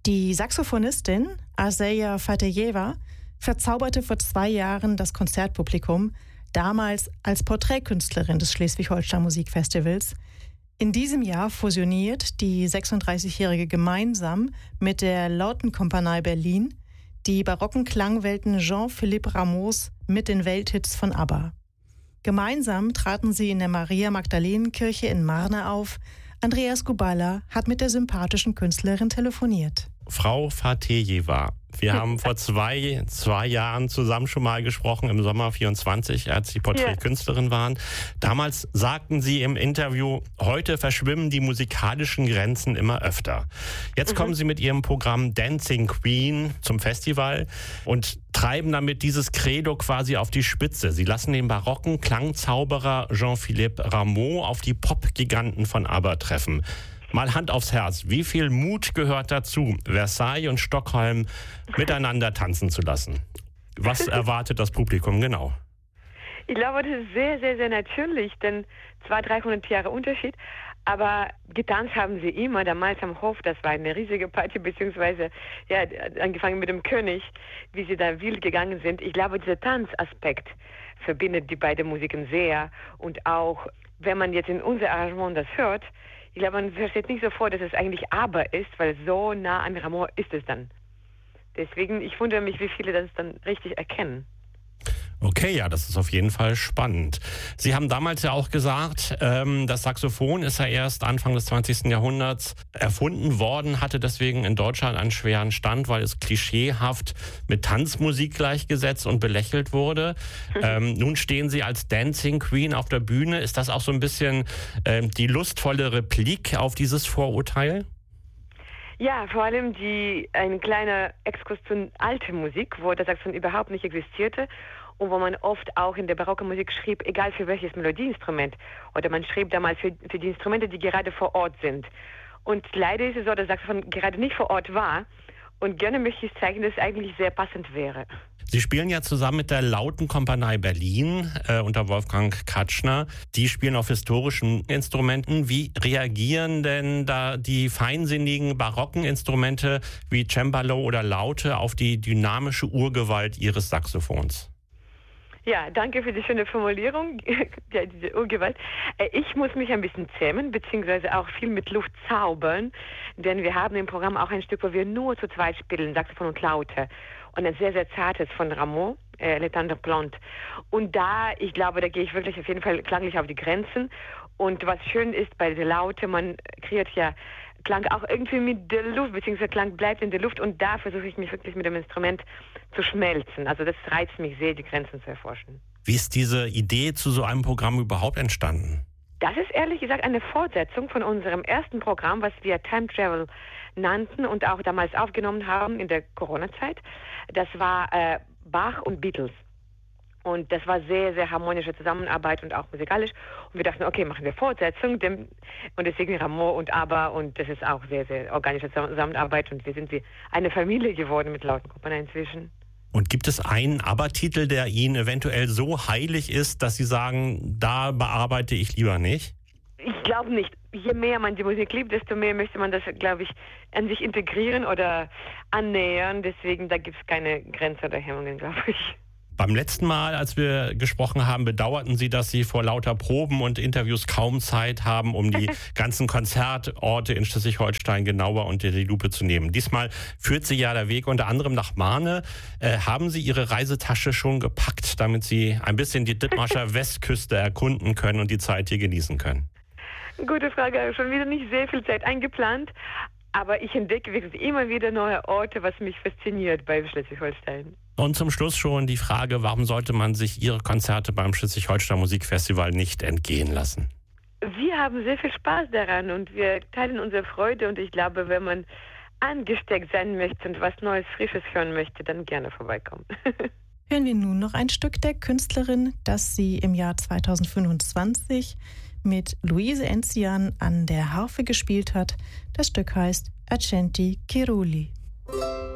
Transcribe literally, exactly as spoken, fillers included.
Die Saxophonistin Azeya Fatejeva verzauberte vor zwei Jahren das Konzertpublikum, damals als Porträtkünstlerin des Schleswig-Holstein Musikfestivals. In diesem Jahr fusioniert die sechsunddreißigjährige gemeinsam mit der Lautenkompanie Berlin die barocken Klangwelten Jean-Philippe Rameaus mit den Welthits von ABBA. Gemeinsam traten sie in der Maria-Magdalenen-Kirche in Marne auf. Andreas Gubala hat mit der sympathischen Künstlerin telefoniert. Frau Fatejeva, wir haben vor zwei, zwei Jahren zusammen schon mal gesprochen, im Sommer vierundzwanzig, als Sie Porträtkünstlerin waren. Damals sagten Sie im Interview, heute verschwimmen die musikalischen Grenzen immer öfter. Jetzt mhm. kommen Sie mit Ihrem Programm Dancing Queen zum Festival und treiben damit dieses Credo quasi auf die Spitze. Sie lassen den barocken Klangzauberer Jean-Philippe Rameau auf die Pop-Giganten von ABBA treffen. Mal Hand aufs Herz, wie viel Mut gehört dazu, Versailles und Stockholm miteinander tanzen zu lassen? Was erwartet das Publikum genau? Ich glaube, das ist sehr, sehr, sehr natürlich, denn zweihundert, dreihundert Jahre Unterschied. Aber getanzt haben sie immer, damals am Hof, das war eine riesige Party, beziehungsweise ja, angefangen mit dem König, wie sie da wild gegangen sind. Ich glaube, dieser Tanzaspekt verbindet die beiden Musiken sehr. Und auch, wenn man jetzt in unser Arrangement das hört, ich glaube, man versteht nicht sofort, dass es eigentlich ABBA ist, weil so nah an Rameau ist es dann. Deswegen, ich wundere mich, wie viele das dann richtig erkennen. Okay, ja, das ist auf jeden Fall spannend. Sie haben damals ja auch gesagt, ähm, das Saxophon ist ja erst Anfang des zwanzigsten Jahrhunderts erfunden worden, hatte deswegen in Deutschland einen schweren Stand, weil es klischeehaft mit Tanzmusik gleichgesetzt und belächelt wurde. ähm, nun stehen Sie als Dancing Queen auf der Bühne. Ist das auch so ein bisschen ähm, die lustvolle Replik auf dieses Vorurteil? Ja, vor allem die ein kleiner Exkurs zu alter Musik, wo das Saxophon überhaupt nicht existierte und wo man oft auch in der barocken Musik schrieb, egal für welches Melodieinstrument. Oder man schrieb damals für, für die Instrumente, die gerade vor Ort sind. Und leider ist es so, dass das Saxophon gerade nicht vor Ort war. Und gerne möchte ich zeigen, dass es eigentlich sehr passend wäre. Sie spielen ja zusammen mit der Lautenkompanie Berlin äh, unter Wolfgang Katschner. Die spielen auf historischen Instrumenten. Wie reagieren denn da die feinsinnigen barocken Instrumente wie Cembalo oder Laute auf die dynamische Urgewalt Ihres Saxophons? Ja, danke für die schöne Formulierung, ja, diese Urgewalt. Ich muss mich ein bisschen zähmen, beziehungsweise auch viel mit Luft zaubern, denn wir haben im Programm auch ein Stück, wo wir nur zu zweit spielen, Saxophon und Laute. Und ein sehr, sehr zartes von Rameau, äh, Le Tendre Plante. Und da, ich glaube, da gehe ich wirklich auf jeden Fall klanglich auf die Grenzen. Und was schön ist bei der Laute, man kreiert ja Klang auch irgendwie mit der Luft, beziehungsweise Klang bleibt in der Luft und da versuche ich mich wirklich mit dem Instrument zu schmelzen. Also das reizt mich sehr, die Grenzen zu erforschen. Wie ist diese Idee zu so einem Programm überhaupt entstanden? Das ist ehrlich gesagt eine Fortsetzung von unserem ersten Programm, was wir Time Travel nannten und auch damals aufgenommen haben in der Corona-Zeit. Das war äh, Bach und Beatles. Und das war sehr, sehr harmonische Zusammenarbeit und auch musikalisch. Und wir dachten, okay, machen wir Fortsetzung. Dem, und deswegen Rameau und ABBA. Und das ist auch sehr, sehr organische Zusammenarbeit. Und wir sind wie eine Familie geworden mit Lautenkompanie inzwischen. Und gibt es einen ABBA-Titel, der Ihnen eventuell so heilig ist, dass Sie sagen, da bearbeite ich lieber nicht? Ich glaube nicht. Je mehr man die Musik liebt, desto mehr möchte man das, glaube ich, an sich integrieren oder annähern. Deswegen, da gibt es keine Grenze oder Hemmungen, glaube ich. Beim letzten Mal, als wir gesprochen haben, bedauerten Sie, dass Sie vor lauter Proben und Interviews kaum Zeit haben, um die ganzen Konzertorte in Schleswig-Holstein genauer unter die Lupe zu nehmen. Diesmal führt Sie ja der Weg unter anderem nach Marne. Äh, haben Sie Ihre Reisetasche schon gepackt, damit Sie ein bisschen die Dithmarscher Westküste erkunden können und die Zeit hier genießen können? Gute Frage. Schon wieder nicht sehr viel Zeit eingeplant. Aber ich entdecke wirklich immer wieder neue Orte, was mich fasziniert bei Schleswig-Holstein. Und zum Schluss schon die Frage, warum sollte man sich Ihre Konzerte beim Schleswig-Holstein Musikfestival nicht entgehen lassen? Wir haben sehr viel Spaß daran und wir teilen unsere Freude. Und ich glaube, wenn man angesteckt sein möchte und was Neues, Frisches hören möchte, dann gerne vorbeikommen. Hören wir nun noch ein Stück der Künstlerin, das sie im Jahr zweitausendfünfundzwanzig mit Luise Enzian an der Harfe gespielt hat. Das Stück heißt Accenti Cerulli.